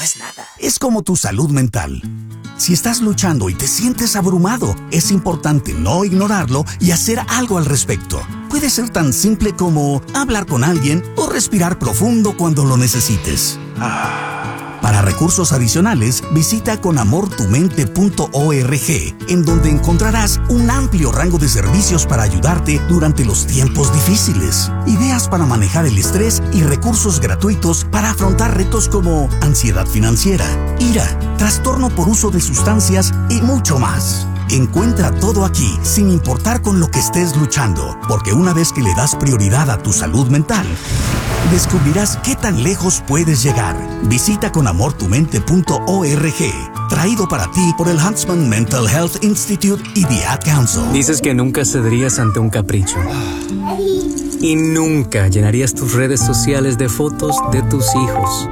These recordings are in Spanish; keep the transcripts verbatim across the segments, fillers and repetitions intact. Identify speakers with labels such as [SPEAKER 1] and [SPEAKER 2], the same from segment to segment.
[SPEAKER 1] es nada.
[SPEAKER 2] Es como tu salud mental. Si estás luchando y te sientes abrumado, es importante no ignorarlo y hacer algo al respecto. Puede ser tan simple como hablar con alguien o respirar profundo cuando lo necesites. Para recursos adicionales, visita con amor tu mente punto org, en donde encontrarás un amplio rango de servicios para ayudarte durante los tiempos difíciles, ideas para manejar el estrés y recursos gratuitos para afrontar retos como ansiedad financiera, ira, trastorno por uso de sustancias y mucho más. Encuentra todo aquí, sin importar con lo que estés luchando, porque una vez que le das prioridad a tu salud mental, descubrirás qué tan lejos puedes llegar. Visita con amor tu mente punto org, traído para ti por el Huntsman Mental Health Institute y The Ad Council.
[SPEAKER 3] Dices que nunca cederías ante un capricho. Y nunca llenarías tus redes sociales de fotos de tus hijos.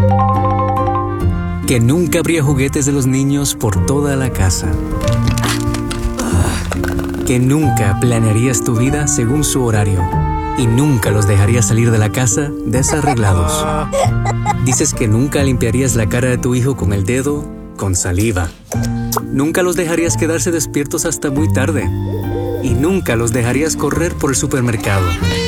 [SPEAKER 3] Que nunca habría juguetes de los niños por toda la casa. Que nunca planearías tu vida según su horario. Y nunca los dejarías salir de la casa desarreglados. Dices que nunca limpiarías la cara de tu hijo con el dedo, con saliva. Nunca los dejarías quedarse despiertos hasta muy tarde. Y nunca los dejarías correr por el supermercado.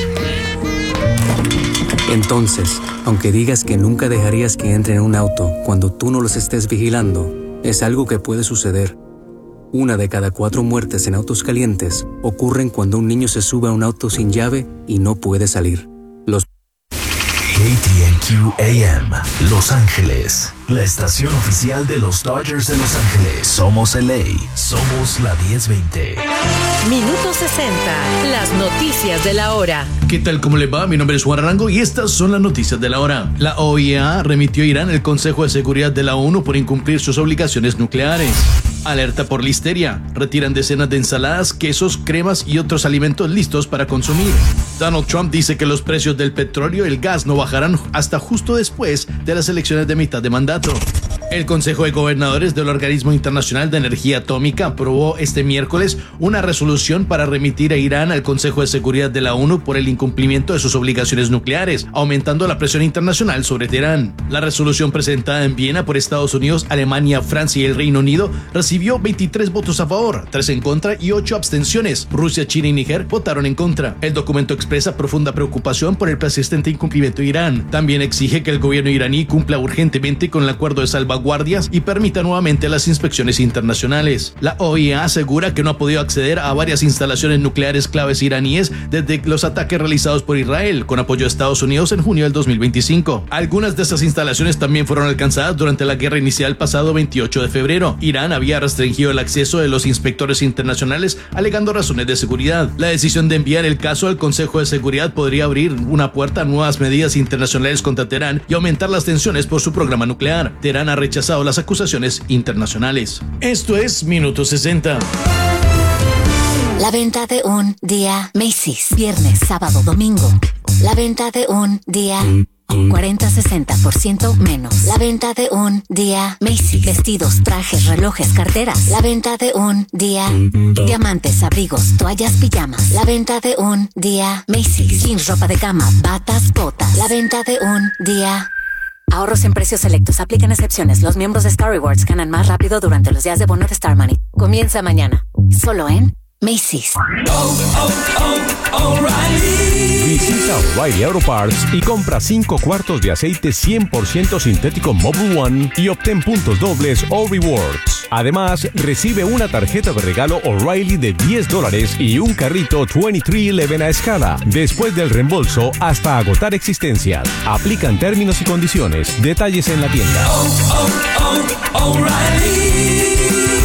[SPEAKER 3] Entonces, aunque digas que nunca dejarías que entren en un auto cuando tú no los estés vigilando, es algo que puede suceder. Una de cada cuatro muertes en autos calientes ocurren cuando un niño se sube a un auto sin llave y no puede salir. Los
[SPEAKER 4] K T N Q A M, Los Ángeles, la estación oficial de los Dodgers de Los Ángeles. Somos L A, somos la diez veinte.
[SPEAKER 5] Minuto sesenta, las noticias de la hora.
[SPEAKER 6] ¿Qué tal? ¿Cómo le va? Mi nombre es Juan Arango y estas son las noticias de la hora. La O I E A remitió a Irán el Consejo de Seguridad de la ONU por incumplir sus obligaciones nucleares. Alerta por listeria. Retiran decenas de ensaladas, quesos, cremas y otros alimentos listos para consumir. Donald Trump dice que los precios del petróleo y el gas no bajarán hasta justo después de las elecciones de mitad de mandato. El Consejo de Gobernadores del Organismo Internacional de Energía Atómica aprobó este miércoles una resolución para remitir a Irán al Consejo de Seguridad de la ONU por el incumplimiento de sus obligaciones nucleares, aumentando la presión internacional sobre Teherán. La resolución presentada en Viena por Estados Unidos, Alemania, Francia y el Reino Unido recibió veintitrés votos a favor, tres en contra y ocho abstenciones. Rusia, China y Níger votaron en contra. El documento expresa profunda preocupación por el persistente incumplimiento de Irán. También exige que el gobierno iraní cumpla urgentemente con el acuerdo de salvaguardia y permita nuevamente las inspecciones internacionales. La O I E A asegura que no ha podido acceder a varias instalaciones nucleares claves iraníes desde los ataques realizados por Israel, con apoyo de Estados Unidos en junio del dos mil veinticinco. Algunas de estas instalaciones también fueron alcanzadas durante la guerra inicial pasado veintiocho de febrero. Irán había restringido el acceso de los inspectores internacionales alegando razones de seguridad. La decisión de enviar el caso al Consejo de Seguridad podría abrir una puerta a nuevas medidas internacionales contra Teherán y aumentar las tensiones por su programa nuclear. Teherán ha rechazado las acusaciones internacionales. Esto es Minuto sesenta.
[SPEAKER 7] La venta de un día Macy's, viernes, sábado, domingo. La venta de un día cuarenta a sesenta por ciento menos. La venta de un día Macy's, vestidos, trajes, relojes, carteras. La venta de un día diamantes, abrigos, toallas, pijamas. La venta de un día Macy's, jeans, ropa de cama, batas, botas. La venta de un día ahorros en precios selectos. Aplican excepciones. Los miembros de Star Rewards ganan más rápido durante los días de bono de Star Money. Comienza mañana. Solo en Macy's.
[SPEAKER 8] Oh, oh, oh, O'Reilly.
[SPEAKER 9] Visita O'Reilly Auto Parts y compra cinco cuartos de aceite cien por ciento sintético Mobil One y obtén puntos dobles o rewards. Además, recibe una tarjeta de regalo O'Reilly de diez dólares y un carrito veintitrés once a escala. Después del reembolso, hasta agotar existencias. Aplican términos y condiciones. Detalles en la tienda.
[SPEAKER 8] Oh, oh, oh, O'Reilly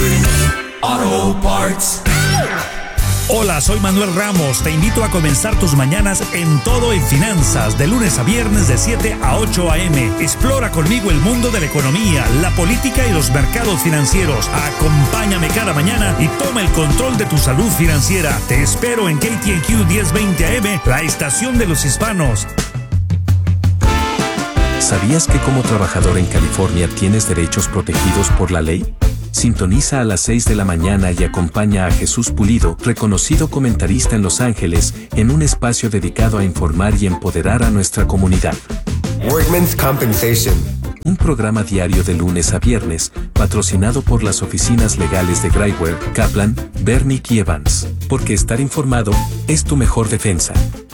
[SPEAKER 8] Auto Parts.
[SPEAKER 10] Hola, soy Manuel Ramos. Te invito a comenzar tus mañanas en Todo en Finanzas, de lunes a viernes de siete a ocho a.m. Explora conmigo el mundo de la economía, la política y los mercados financieros. Acompáñame cada mañana y toma el control de tu salud financiera. Te espero en K T N Q diez veinte A M, la estación de los hispanos.
[SPEAKER 11] ¿Sabías que como trabajador en California tienes derechos protegidos por la ley? Sintoniza a las seis de la mañana y acompaña a Jesús Pulido, reconocido comentarista en Los Ángeles, en un espacio dedicado a informar y empoderar a nuestra comunidad.
[SPEAKER 12] Workmen's Compensation.
[SPEAKER 11] Un programa diario de lunes a viernes, patrocinado por las oficinas legales de Graiwer, Kaplan, Bernick y Evans. Porque estar informado es tu mejor defensa.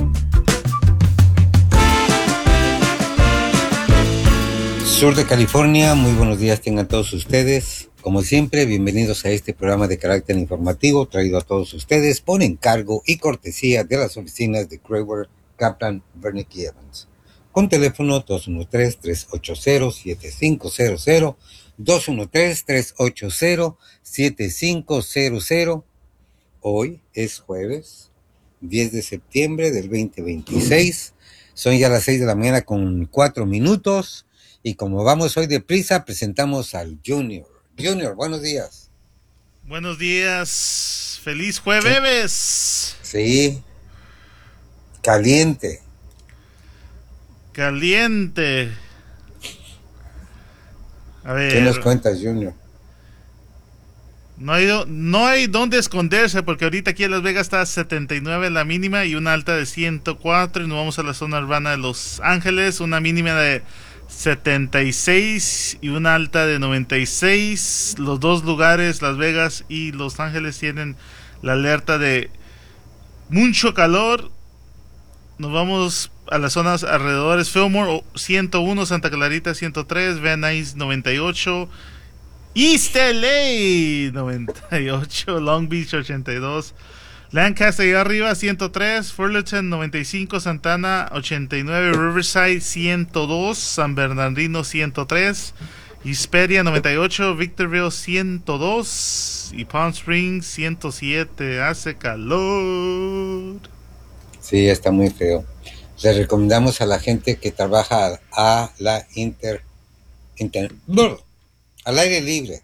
[SPEAKER 1] Sur de California, muy buenos días tengan todos ustedes. Como siempre, bienvenidos a este programa de carácter informativo traído a todos ustedes por encargo y cortesía de las oficinas de Graiwer, Kaplan, Bernick y Evans. Con teléfono dos uno tres, tres ocho cero, siete cinco cero cero, dos uno tres, tres ocho cero, siete cinco cero cero. Hoy es jueves, diez de septiembre del veinte veintiséis. Son ya las seis de la mañana con cuatro minutos. Y como vamos hoy deprisa, presentamos al Junior. Junior, buenos días.
[SPEAKER 12] Buenos días. Feliz jueves.
[SPEAKER 1] Sí. Caliente.
[SPEAKER 12] Caliente. A ver.
[SPEAKER 1] ¿Qué nos cuentas, Junior?
[SPEAKER 12] No hay, no hay dónde esconderse porque ahorita aquí en Las Vegas está setenta y nueve la mínima y una alta de ciento cuatro. Y nos vamos a la zona urbana de Los Ángeles, una mínima de setenta y seis y una alta de noventa y seis. Los dos lugares, Las Vegas y Los Ángeles, tienen la alerta de mucho calor. Nos vamos a las zonas alrededores. Fillmore ciento uno, Santa Clarita ciento tres, Van Nuys noventa y ocho, East L A noventa y ocho, Long Beach ochenta y dos, Lancaster allá arriba ciento tres, Fullerton noventa y cinco, Santana ochenta y nueve, Riverside ciento dos, San Bernardino ciento tres, Hesperia noventa y ocho, Victorville ciento dos y Palm Springs ciento siete. Hace calor.
[SPEAKER 1] Sí, está muy feo. Les recomendamos a la gente que trabaja a la inter, inter al aire libre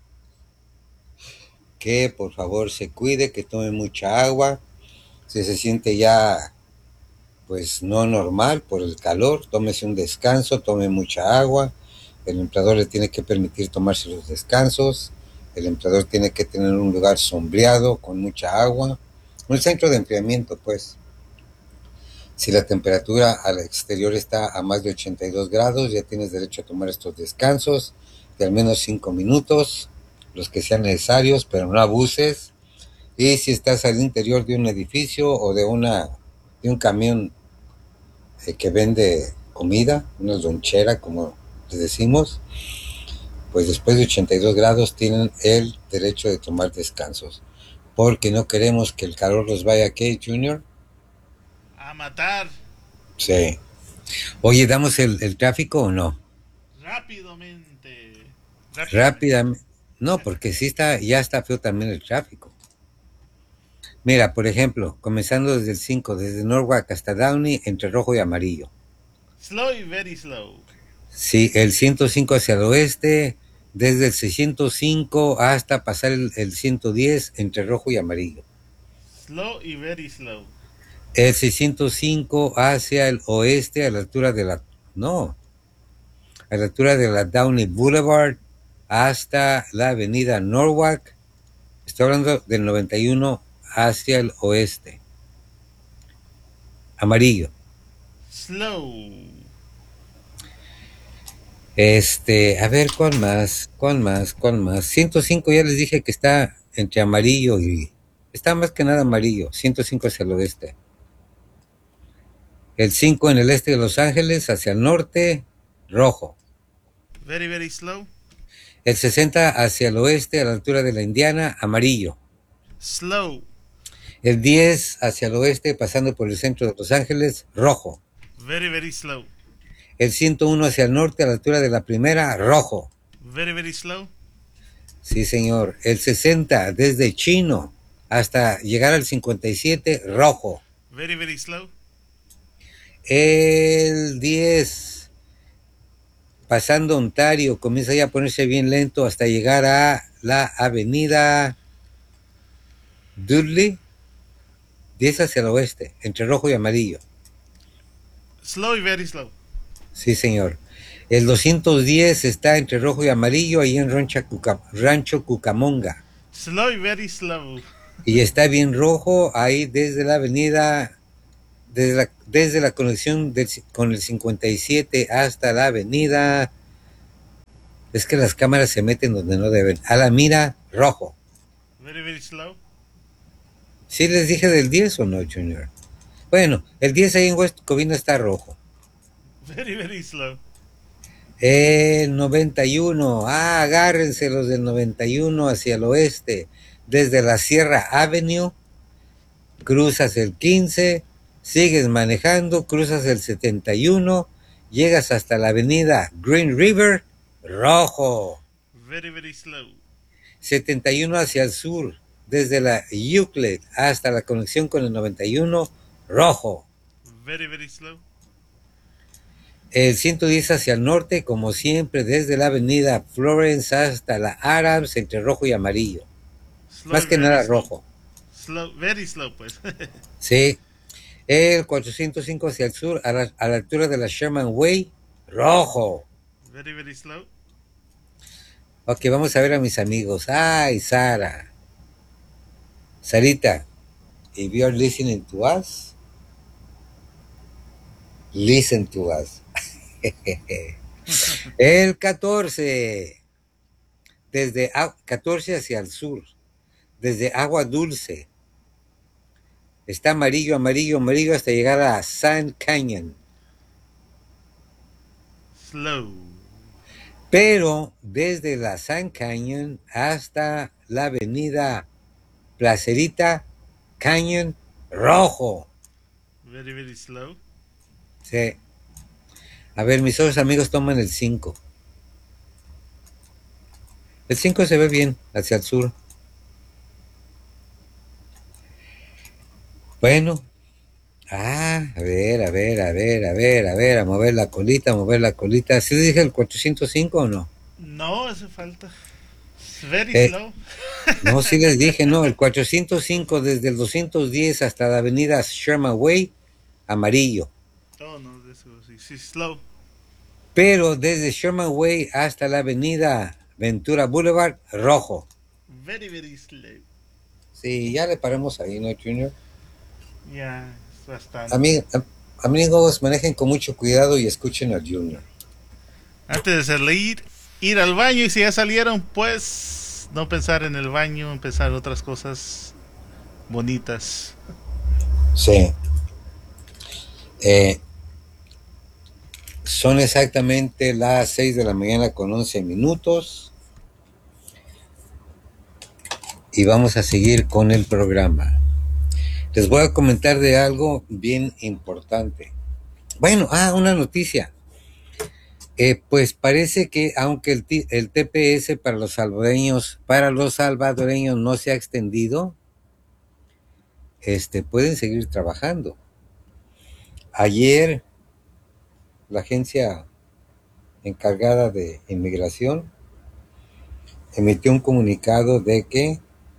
[SPEAKER 1] que por favor se cuide, que tome mucha agua. Si se siente ya pues no normal por el calor, tómese un descanso, tome mucha agua. El empleador le tiene que permitir tomarse los descansos. El empleador tiene que tener un lugar sombreado con mucha agua, un centro de enfriamiento pues. Si la temperatura al exterior está a más de ochenta y dos grados, ya tienes derecho a tomar estos descansos de al menos cinco minutos, los que sean necesarios, pero no abuses. Y si estás al interior de un edificio o de una de un camión eh, que vende comida, una lonchera como les decimos, pues después de ochenta y dos grados tienen el derecho de tomar descansos, porque no queremos que el calor los vaya a ¿qué, Junior?
[SPEAKER 12] A matar.
[SPEAKER 1] Sí. Oye, ¿damos el, el tráfico o no?
[SPEAKER 12] Rápidamente.
[SPEAKER 1] Rápidamente. Rápidamente. No, porque sí está, ya está feo también el tráfico. Mira, por ejemplo, comenzando desde el cinco, desde Norwalk hasta Downey, entre rojo y amarillo.
[SPEAKER 12] Slow y very slow.
[SPEAKER 1] Sí, el ciento cinco hacia el oeste, desde el seiscientos cinco hasta pasar el, el ciento diez, entre rojo y amarillo.
[SPEAKER 12] Slow y very slow.
[SPEAKER 1] El seiscientos cinco hacia el oeste a la altura de la... No, a la altura de la Downey Boulevard hasta la avenida Norwalk. Estoy hablando del noventa y uno hacia el oeste. Amarillo.
[SPEAKER 12] Slow.
[SPEAKER 1] Este, a ver, ¿cuál más? ¿Cuál más? ¿Cuál más? ciento cinco ya les dije que está entre amarillo y... Está más que nada amarillo. ciento cinco hacia el oeste. El cinco en el este de Los Ángeles, hacia el norte, rojo.
[SPEAKER 12] Very, very slow.
[SPEAKER 1] El sesenta hacia el oeste, a la altura de la Indiana, amarillo.
[SPEAKER 12] Slow.
[SPEAKER 1] El diez hacia el oeste, pasando por el centro de Los Ángeles, rojo.
[SPEAKER 12] Very, very slow.
[SPEAKER 1] El ciento uno hacia el norte, a la altura de la primera, rojo.
[SPEAKER 12] Very, very slow.
[SPEAKER 1] Sí, señor. El sesenta, desde Chino hasta llegar al cincuenta y siete, rojo.
[SPEAKER 12] Very, very slow.
[SPEAKER 1] El diez, pasando Ontario, comienza ya a ponerse bien lento hasta llegar a la avenida Dudley, diez hacia el oeste, entre rojo y amarillo.
[SPEAKER 12] Slow y very slow.
[SPEAKER 1] Sí, señor. El doscientos diez está entre rojo y amarillo, ahí en Rancho, Cuca, Rancho Cucamonga.
[SPEAKER 12] Slow y very slow.
[SPEAKER 1] Y está bien rojo ahí desde la avenida, desde la, desde la conexión del, con el cincuenta y siete hasta la avenida Es que las cámaras se meten donde no deben. A la mira, rojo.
[SPEAKER 12] Very, very slow.
[SPEAKER 1] ¿Sí les dije del diez o no, Junior? Bueno, el diez ahí en West Covina está rojo.
[SPEAKER 12] Very, very slow.
[SPEAKER 1] El noventa y uno. Ah, agárrense los del noventa y uno hacia el oeste. Desde la Sierra Avenue, cruzas el quince, sigues manejando, cruzas el setenta y uno, llegas hasta la avenida Green River, rojo.
[SPEAKER 12] Very, very slow.
[SPEAKER 1] setenta y uno hacia el sur, desde la Euclid hasta la conexión con el noventa y uno, rojo.
[SPEAKER 12] Very, very slow.
[SPEAKER 1] El ciento diez hacia el norte, como siempre, desde la avenida Florence hasta la Adams, entre rojo y amarillo.
[SPEAKER 12] Slow,
[SPEAKER 1] Más que
[SPEAKER 12] very
[SPEAKER 1] nada
[SPEAKER 12] slow.
[SPEAKER 1] rojo.
[SPEAKER 12] Slow, very slow, pues.
[SPEAKER 1] Sí. El cuatrocientos cinco hacia el sur, a la, a la altura de la Sherman Way, rojo.
[SPEAKER 12] Very, very slow.
[SPEAKER 1] Ok, vamos a ver a mis amigos. Ay, Sara. Sarita, if you are listening to us, listen to us. El catorce, desde a- catorce hacia el sur, desde Agua Dulce, está amarillo, amarillo, amarillo hasta llegar a Sand Canyon.
[SPEAKER 12] Slow.
[SPEAKER 1] Pero desde la Sand Canyon hasta la avenida Placerita Canyon, rojo.
[SPEAKER 12] Very, very slow.
[SPEAKER 1] Sí. A ver, mis otros amigos toman el cinco. El cinco se ve bien hacia el sur. Bueno. Ah, a ver, a ver, a ver, a ver, a ver, a mover la colita, a mover la colita. ¿Sí les dije el cuatrocientos cinco o no?
[SPEAKER 12] No, hace falta. It's very
[SPEAKER 1] Eh,
[SPEAKER 12] slow.
[SPEAKER 1] No, sí les dije, no. El cuatrocientos cinco desde el doscientos diez hasta la avenida Sherman Way, amarillo.
[SPEAKER 12] Oh, no, eso sí, sí, slow.
[SPEAKER 1] Pero desde Sherman Way hasta la avenida Ventura Boulevard, rojo.
[SPEAKER 12] Very, very slow.
[SPEAKER 1] Sí, ya le paramos ahí, ¿no, Junior?
[SPEAKER 12] Ya, es bastante.
[SPEAKER 1] Ami- am- amigos, manejen con mucho cuidado y escuchen a Junior.
[SPEAKER 12] Antes de salir, ir al baño, y si ya salieron, pues no pensar en el baño, pensar otras cosas bonitas.
[SPEAKER 1] Sí. Eh, son exactamente las seis de la mañana con once minutos. Y vamos a seguir con el programa. Les voy a comentar de algo bien importante. Bueno, ah, una noticia. Eh, pues parece que aunque el, T- el T P S para los salvadoreños, para los salvadoreños no se ha extendido, este, pueden seguir trabajando. Ayer la agencia encargada de inmigración emitió un comunicado de que,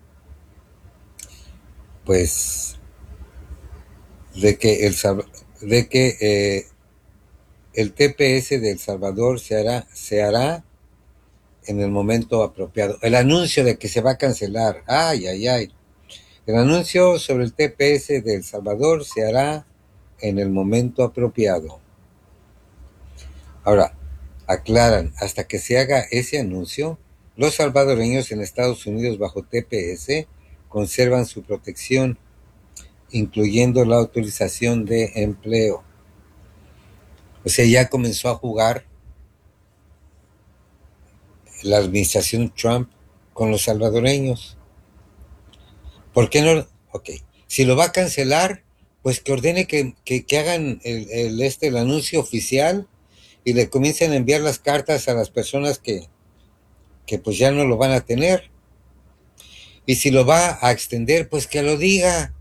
[SPEAKER 1] pues, de que el Salv- de que eh, el T P S de El Salvador se hará, se hará en el momento apropiado. El anuncio de que se va a cancelar, ay, ay, ay. El anuncio sobre el T P S de El Salvador se hará en el momento apropiado. Ahora, aclaran, hasta que se haga ese anuncio, los salvadoreños en Estados Unidos bajo T P S conservan su protección, incluyendo la autorización de empleo. O sea, ya comenzó a jugar la administración Trump con los salvadoreños. ¿Por qué no? Ok, si lo va a cancelar, pues que ordene que, que, que hagan el, el, este, el anuncio oficial y le comiencen a enviar las cartas a las personas que, que pues ya no lo van a tener. Y si lo va a extender, pues que lo diga.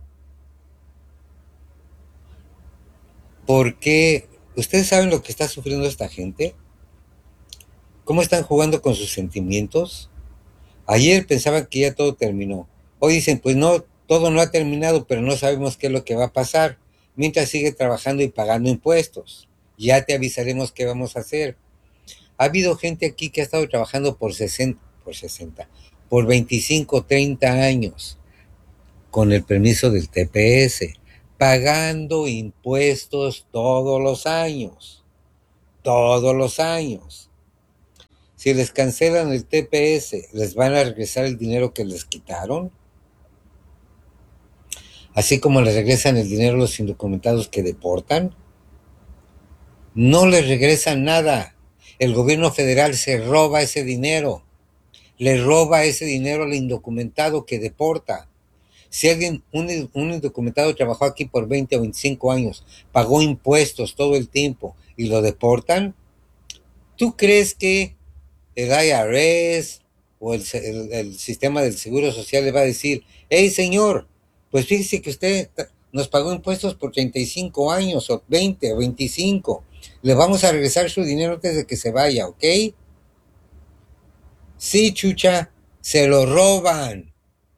[SPEAKER 1] Porque ustedes saben lo que está sufriendo esta gente. ¿Cómo están jugando con sus sentimientos? Ayer pensaban que ya todo terminó. Hoy dicen, pues no, todo no ha terminado, pero no sabemos qué es lo que va a pasar. Mientras sigue trabajando y pagando impuestos. Ya te avisaremos qué vamos a hacer. Ha habido gente aquí que ha estado trabajando por sesenta, por sesenta, por veinticinco, treinta años, con el permiso del T P S, pagando impuestos todos los años. Todos los años. Si les cancelan el T P S, ¿les van a regresar el dinero que les quitaron? Así como les regresan el dinero a los indocumentados que deportan. No les regresan nada. El gobierno federal se roba ese dinero. Le roba ese dinero al indocumentado que deporta. Si alguien, un, un indocumentado trabajó aquí por veinte o veinticinco años, pagó impuestos todo el tiempo y lo deportan, ¿tú crees que el I R S o el, el, el sistema del Seguro Social le va a decir, hey señor, pues fíjese que usted nos pagó impuestos por treinta y cinco años o veinte o veinticinco, le vamos a regresar su dinero antes de que se vaya, ¿ok? Sí, chucha, se lo roban.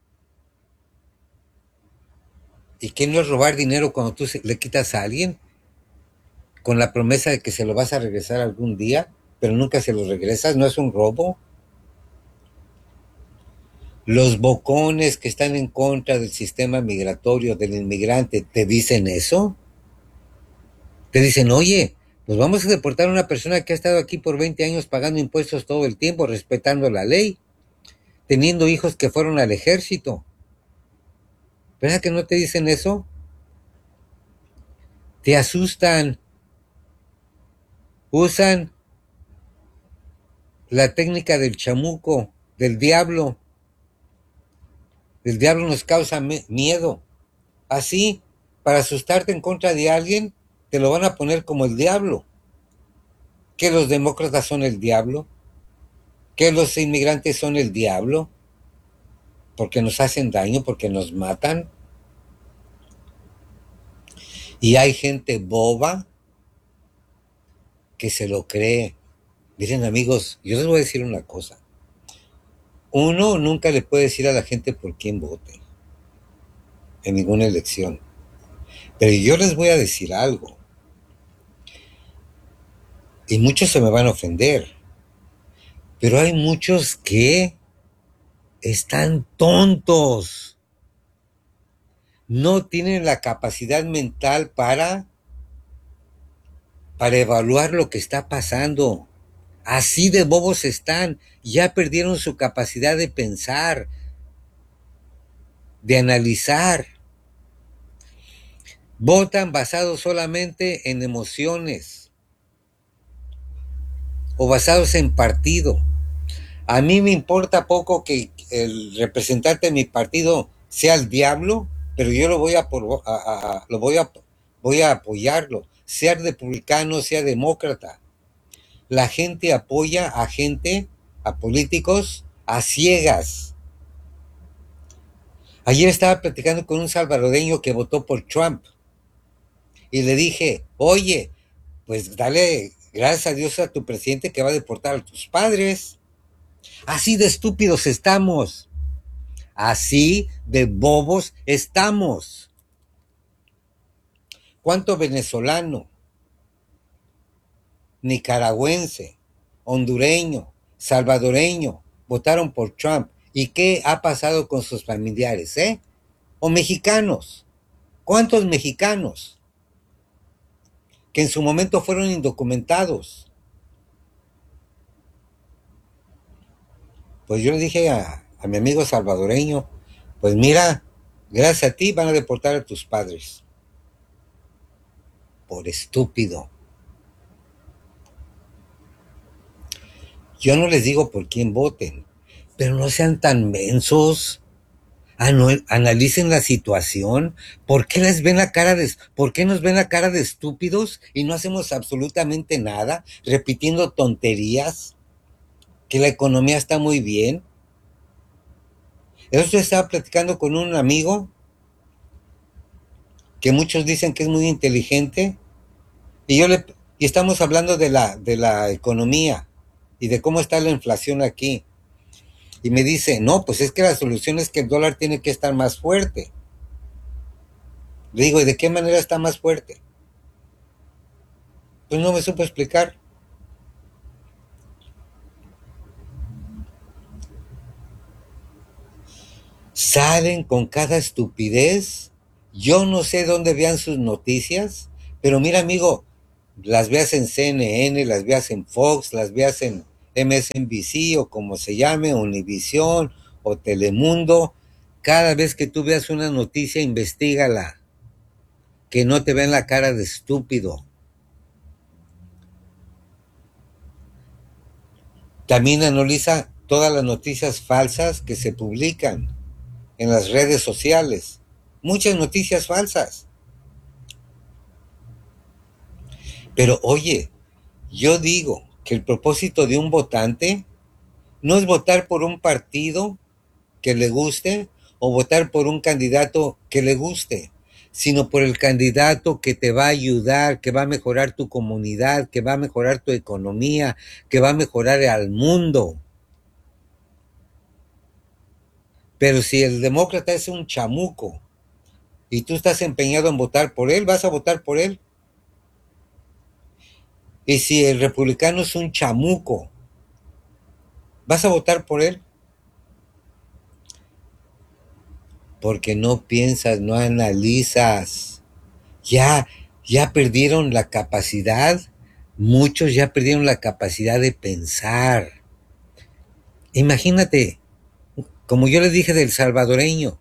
[SPEAKER 1] ¿Y qué no es robar dinero cuando tú le quitas a alguien con la promesa de que se lo vas a regresar algún día, pero nunca se lo regresas? ¿No es un robo? Los bocones que están en contra del sistema migratorio, del inmigrante, ¿te dicen eso? Te dicen, oye, pues vamos a deportar a una persona que ha estado aquí por veinte años pagando impuestos todo el tiempo, respetando la ley, teniendo hijos que fueron al ejército. ¿Verdad que no te dicen eso? Te asustan. Usan la técnica del chamuco, del diablo. El diablo nos causa miedo. Así, para asustarte en contra de alguien, te lo van a poner como el diablo. ¿Que los demócratas son el diablo? ¿Que los inmigrantes son el diablo? ¿Porque nos hacen daño? ¿Porque nos matan? Y hay gente boba que se lo cree. Miren, amigos, yo les voy a decir una cosa. Uno nunca le puede decir a la gente por quién vote en ninguna elección. Pero yo les voy a decir algo. Y muchos se me van a ofender. Pero hay muchos que están tontos. No tienen la capacidad mental para, para evaluar lo que está pasando. Así de bobos están. Ya perdieron su capacidad de pensar, de analizar. Votan basados solamente en emociones o basados en partido. A mí me importa poco que el representante de mi partido sea el diablo, pero yo lo voy a, a, a, lo voy a, voy a apoyarlo, sea republicano, sea demócrata. La gente apoya a gente, a políticos, a ciegas. Ayer estaba platicando con un salvadoreño que votó por Trump y le dije, oye, pues dale gracias a Dios a tu presidente que va a deportar a tus padres. Así de estúpidos estamos. Así de bobos estamos. ¿Cuánto venezolano, nicaragüense, hondureño, salvadoreño votaron por Trump? ¿Y qué ha pasado con sus familiares, eh? O mexicanos. ¿Cuántos mexicanos que en su momento fueron indocumentados? Pues yo le dije a, a mi amigo salvadoreño, pues mira, gracias a ti van a deportar a tus padres. Por estúpido. Yo no les digo por quién voten, pero no sean tan mensos. Analicen la situación. ¿Por qué les ven la cara de, por qué nos ven la cara de estúpidos y no hacemos absolutamente nada, repitiendo tonterías? Que la economía está muy bien. Yo estaba platicando con un amigo que muchos dicen que es muy inteligente y yo le y estamos hablando de la de la economía y de cómo está la inflación aquí. Y me dice, no, pues es que la solución es que el dólar tiene que estar más fuerte. Le digo, ¿y de qué manera está más fuerte? Pues no me supo explicar. Salen con cada estupidez. Yo no sé dónde vean sus noticias, pero mira, amigo, las veas en C N N, las veas en Fox, las veas en M S N B C o como se llame, Univisión o Telemundo, cada vez que tú veas una noticia, investígala. Que no te vean la cara de estúpido. También analiza todas las noticias falsas que se publican en las redes sociales. Muchas noticias falsas. Pero oye, yo digo que el propósito de un votante no es votar por un partido que le guste o votar por un candidato que le guste, sino por el candidato que te va a ayudar, que va a mejorar tu comunidad, que va a mejorar tu economía, que va a mejorar al mundo. Pero si el demócrata es un chamuco y tú estás empeñado en votar por él, vas a votar por él. Y si el republicano es un chamuco, ¿vas a votar por él? Porque no piensas, no analizas. Ya, ya perdieron la capacidad, muchos ya perdieron la capacidad de pensar. Imagínate, como yo le dije del salvadoreño,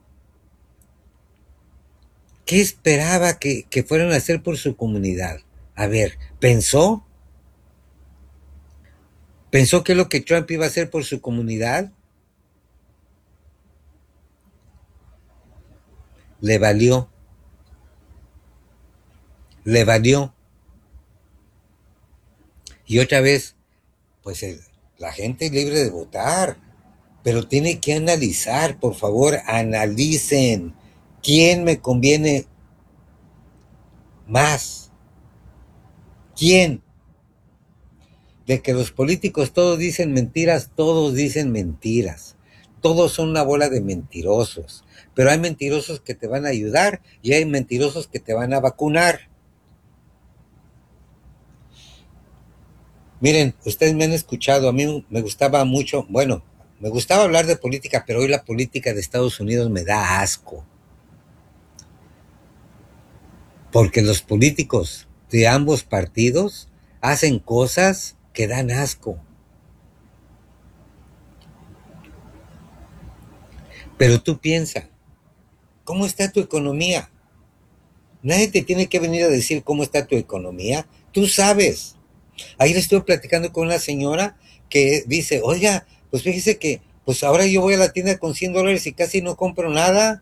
[SPEAKER 1] ¿qué esperaba que, que fueran a hacer por su comunidad? A ver, ¿pensó? ¿Pensó qué es lo que Trump iba a hacer por su comunidad? Le valió. Le valió. Y otra vez, pues el, la gente es libre de votar, pero tiene que analizar, por favor, analicen quién me conviene más. ¿Quién? De que los políticos todos dicen mentiras, todos dicen mentiras. Todos son una bola de mentirosos. Pero hay mentirosos que te van a ayudar y hay mentirosos que te van a vacunar. Miren, ustedes me han escuchado, a mí me gustaba mucho, bueno, me gustaba hablar de política, pero hoy la política de Estados Unidos me da asco. Porque los políticos de ambos partidos hacen cosas que dan asco. Pero tú piensa, ¿cómo está tu economía? Nadie te tiene que venir a decir cómo está tu economía. Tú sabes. Ayer estuve platicando con una señora que dice, oiga, pues fíjese que pues ahora yo voy a la tienda con cien dólares y casi no compro nada.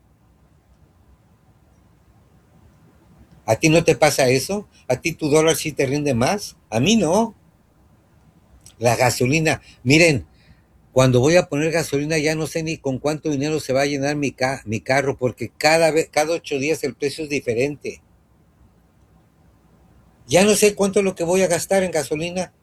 [SPEAKER 1] ¿A ti no te pasa eso? ¿A ti tu dólar sí te rinde más? A mí no. La gasolina, miren, cuando voy a poner gasolina ya no sé ni con cuánto dinero se va a llenar mi, ca mi carro, porque cada, vez, cada ocho días el precio es diferente. Ya no sé cuánto es lo que voy a gastar en gasolina.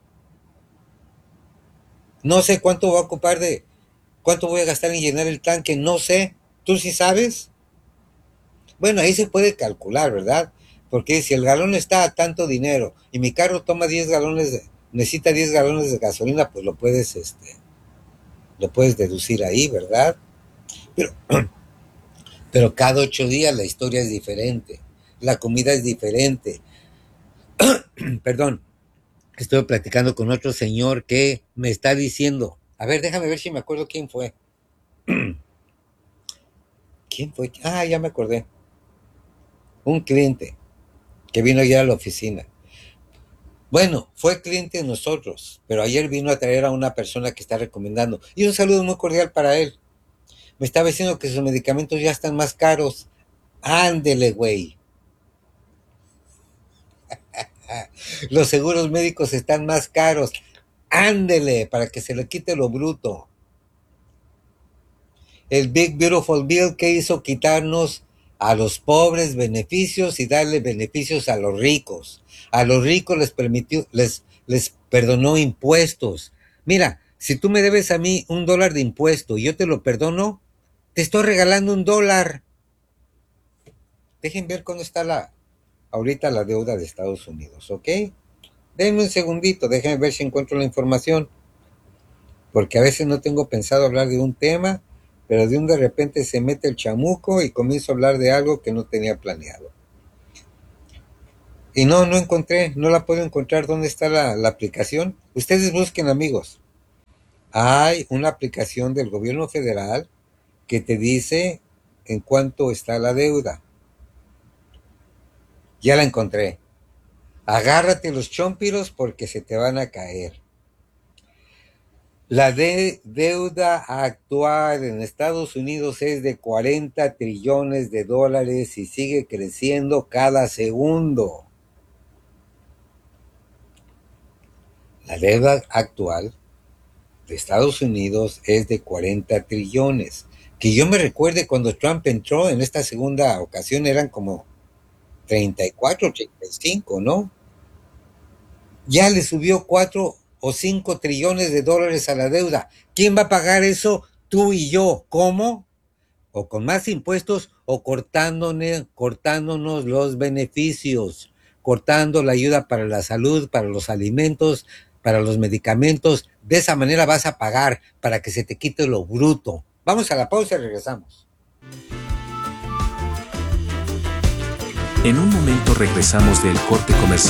[SPEAKER 1] No sé cuánto voy a ocupar de, cuánto voy a gastar en llenar el tanque, no sé. ¿Tú sí sabes? Bueno, ahí se puede calcular, ¿verdad? Porque si el galón está a tanto dinero y mi carro toma diez galones, de, necesita diez galones de gasolina, pues lo puedes, este, lo puedes deducir ahí, ¿verdad? Pero, pero cada ocho días la historia es diferente, la comida es diferente. Perdón, estoy platicando con otro señor que me está diciendo, a ver, déjame ver si me acuerdo quién fue. ¿Quién fue? Ah, ya me acordé. Un cliente que vino ayer a la oficina. Bueno, fue cliente de nosotros, pero ayer vino a traer a una persona que está recomendando. Y un saludo muy cordial para él. Me estaba diciendo que sus medicamentos ya están más caros. Ándele, güey. Los seguros médicos están más caros. Ándele, para que se le quite lo bruto. El Big Beautiful Bill que hizo quitarnos a los pobres beneficios y darle beneficios a los ricos. A los ricos les permitió, les, les perdonó impuestos. Mira, si tú me debes a mí un dólar de impuesto y yo te lo perdono, te estoy regalando un dólar. Dejen ver cuándo está la, ahorita la deuda de Estados Unidos, ¿ok? Denme un segundito, déjenme ver si encuentro la información. Porque a veces no tengo pensado hablar de un tema, pero de un de repente se mete el chamuco y comienzo a hablar de algo que no tenía planeado. Y no, no encontré, no la puedo encontrar. ¿Dónde está la, la aplicación? Ustedes busquen, amigos. Hay una aplicación del gobierno federal que te dice en cuánto está la deuda. Ya la encontré. Agárrate los chompiros porque se te van a caer. La de deuda actual en Estados Unidos es de cuarenta trillones de dólares y sigue creciendo cada segundo. La deuda actual de Estados Unidos es de cuarenta trillones. Que yo me recuerde cuando Trump entró en esta segunda ocasión eran como treinta y cuatro, treinta y cinco, ¿no? Ya le subió cuatro o cinco trillones de dólares a la deuda. ¿Quién va a pagar eso? Tú y yo. ¿Cómo? O con más impuestos o cortándonos, cortándonos los beneficios, cortando la ayuda para la salud, para los alimentos, para los medicamentos. De esa manera vas a pagar para que se te quite lo bruto. Vamos a la pausa y regresamos.
[SPEAKER 11] En un momento regresamos del corte comercial.